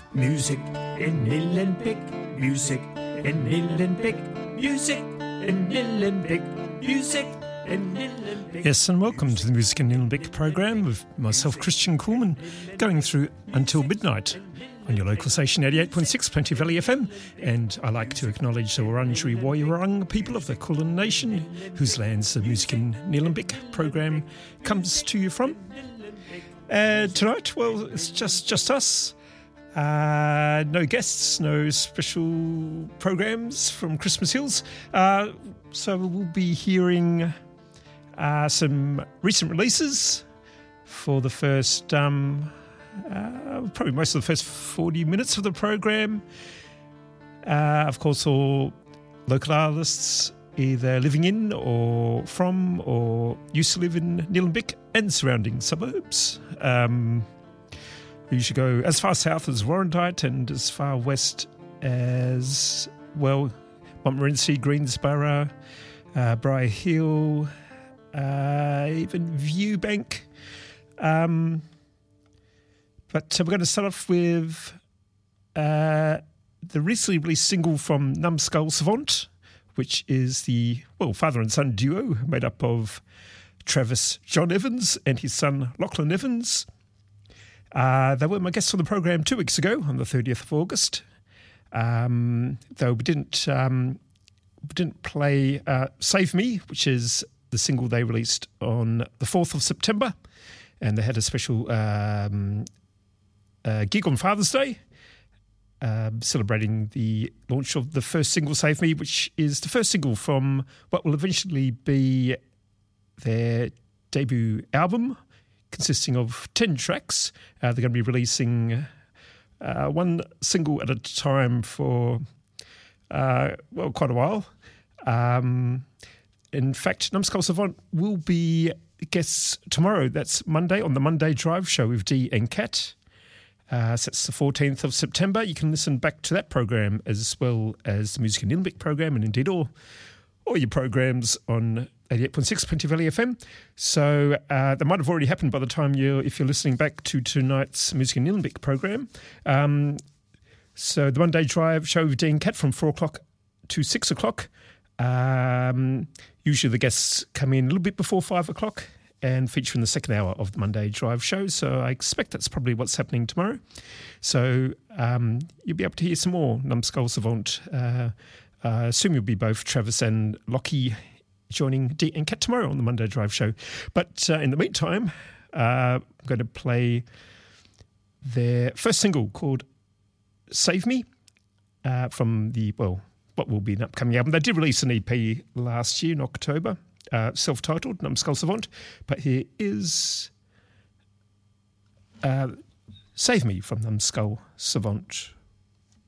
Music in Nillenbeek, music in Nillenbeek, music in Nillenbeek, music in Nillenbeek. Yes, and welcome to the Music in Nillenbeek programme with myself, Christian Kuhlmann, going through until midnight on your local station 88.6 Plenty Valley FM. And I like to acknowledge the Wurundjeri Woiwurrung people of the Kulin Nation, whose lands the Music in Nillenbeek programme comes to you from. Tonight, well, it's just us. No guests, no special programs from Christmas Hills. So we'll be hearing some recent releases for the first, probably most of the first 40 minutes of the program. Of course, all local artists either living in or from or used to live in Nillenbeek and surrounding suburbs. We usually go as far south as Warrandyte and as far west as, well, Montmorency, Greensborough, Briar Hill, even Viewbank. But we're going to start off with the recently released single from Numbskull Savant, which is the, well, father and son duo made up of Travis John Evans and his son Lachlan Evans. They were my guests on the program 2 weeks ago on the 30th of August. Though we didn't play Save Me, which is the single they released on the 4th of September. And they had a special gig on Father's Day, celebrating the launch of the first single, Save Me, which is the first single from what will eventually be their debut album, consisting of 10 tracks. They're going to be releasing one single at a time for, quite a while. In fact, Numbskull Savant will be guests tomorrow. That's Monday, on the Monday Drive show with Dee and Kat. So that's the 14th of September. You can listen back to that program as well as the Music in Nillenbeek program, and indeed all your programs on 88.6 Plenty Valley FM. So that might have already happened by the time if you're listening back to tonight's Music in Nillenbeek program. So the Monday Drive show with Dean Cat from 4 o'clock to 6 o'clock. Usually the guests come in a little bit before 5 o'clock and feature in the second hour of the Monday Drive show. So I expect that's probably what's happening tomorrow. So you'll be able to hear some more Numbskull Savant. I assume you'll be both Travis and Lockie joining Dee and Kat tomorrow on the Monday Drive show. But in the meantime, I'm going to play their first single called Save Me from the, well, what will be an upcoming album. They did release an EP last year in October, self-titled, Numbskull Savant. But here is Save Me from Numbskull Savant.